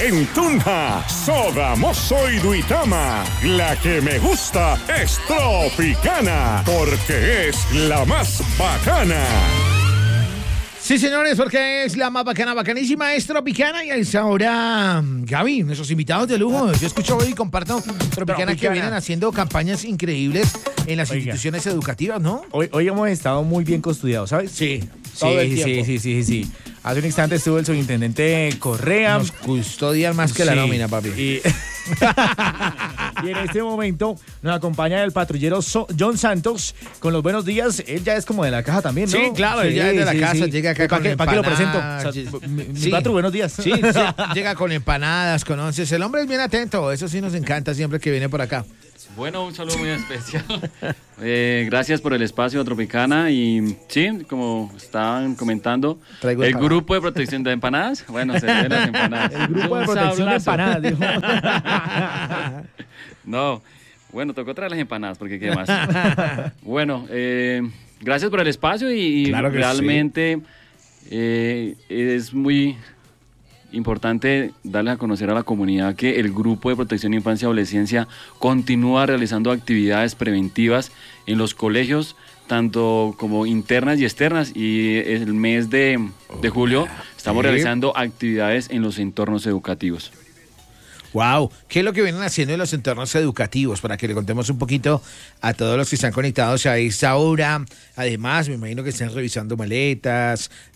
En Tunja, Sogamoso y Duitama, la que me gusta es Tropicana, porque es la más bacana. Sí, señores, porque es la más bacana, bacanísima, es Tropicana. Y es ahora, Gaby, nuestros invitados de lujo. Yo escucho hoy y comparto Tropicana que vienen haciendo campañas increíbles en las instituciones educativas, ¿no? Hoy hemos estado muy bien custodiados, ¿sabes? Sí. Todo el tiempo. Sí. Hace un instante estuvo el subintendente Correa. Nos custodian más que la nómina, papi. Y en este momento nos acompaña el patrullero John Santos con los buenos días. Él ya es como de la casa también, ¿no? Sí, claro, él ya es de la casa, llega acá con empanadas. ¿Para qué lo presento? O sea, mi patru, buenos días. Sí, llega con empanadas, con onces. El hombre es bien atento, eso sí nos encanta siempre que viene por acá. Bueno, un saludo muy especial. Gracias por el espacio Tropicana y sí, como estaban comentando, el grupo de protección de empanadas. Bueno, se ven las empanadas. El grupo de protección de empanadas, dijo. No, bueno, tocó traer las empanadas porque qué más. Bueno, gracias por el espacio y claro que realmente es muy importante darles a conocer a la comunidad que el Grupo de Protección de Infancia y Adolescencia continúa realizando actividades preventivas en los colegios, tanto como internas y externas, y el mes de julio estamos realizando actividades en los entornos educativos. Wow, ¿qué es lo que vienen haciendo en los entornos educativos? Para que le contemos un poquito a todos los que están conectados a esta hora. Además, me imagino que están revisando maletas,